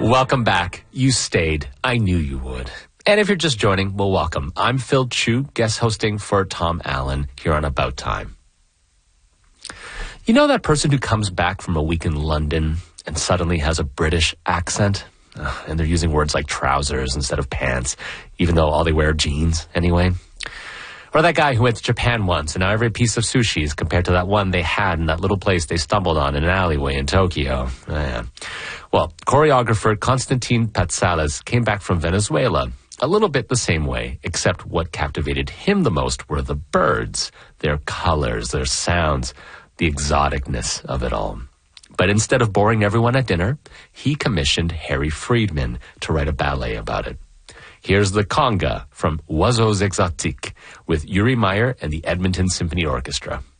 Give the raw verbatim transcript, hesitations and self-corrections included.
Welcome back. You stayed. I knew you would. And if you're just joining, well, welcome. I'm Phil Chu, guest hosting for Tom Allen here on About Time. You know that person who comes back from a week in London and suddenly has a British accent? Ugh, and they're using words like trousers instead of pants, even though all they wear are jeans anyway. Or that guy who went to Japan once, and now every piece of sushi is compared to that one they had in that little place they stumbled on in an alleyway in Tokyo. Oh, yeah. Well, choreographer Constantine Patsalas came back from Venezuela a little bit the same way, except what captivated him the most were the birds, their colors, their sounds, the exoticness of it all. But instead of boring everyone at dinner, he commissioned Harry Friedman to write a ballet about it. Here's the conga from Oiseaux Exotiques with Uri Meyer and the Edmonton Symphony Orchestra.